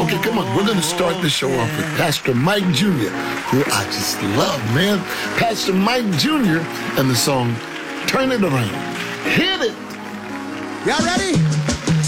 Okay, come on. We're going to start the show off with Pastor Mike Jr., who I just love, man. Pastor Mike Jr. and the song Turn It Around. Hit it. Y'all ready?